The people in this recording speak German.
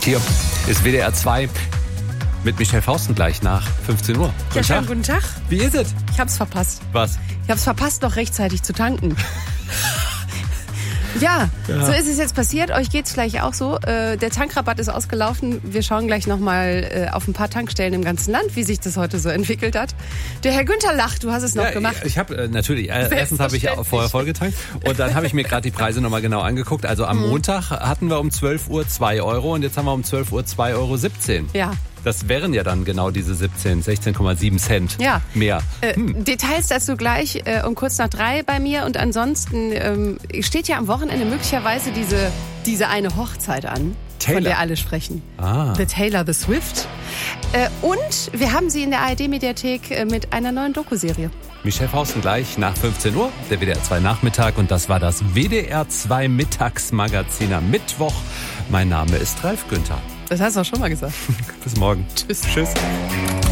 Hier ist WDR 2 mit Michelle Fausten gleich nach 15 Uhr. Ja, schönen guten Tag. Wie ist es? Ich hab's verpasst. Was? Ich hab's verpasst, noch rechtzeitig zu tanken. Ja, so ist es jetzt passiert. Euch geht's gleich auch so. Der Tankrabatt ist ausgelaufen. Wir schauen gleich nochmal auf ein paar Tankstellen im ganzen Land, wie sich das heute so entwickelt hat. Der Herr Günther lacht, du hast es noch gemacht. Ich habe natürlich, erstens habe ich vorher vollgetankt und dann habe ich mir gerade die Preise nochmal genau angeguckt. Also am Montag hatten wir um 12 Uhr 2 Euro und jetzt haben wir um 12 Uhr 2,17 Euro. Ja. Das wären ja dann genau diese 16,7 Cent mehr. Details dazu gleich um kurz nach 3 bei mir. Und ansonsten steht ja am Wochenende möglicherweise diese eine Hochzeit an, Taylor. von der alle sprechen. The Taylor Swift. Und wir haben sie in der ARD-Mediathek mit einer neuen Dokuserie. Michelle Fausten gleich nach 15 Uhr, der WDR 2 Nachmittag. Und das war das WDR 2 Mittagsmagazin am Mittwoch. Mein Name ist Ralf Günther. Das hast du auch schon mal gesagt. Bis morgen. Tschüss. Tschüss.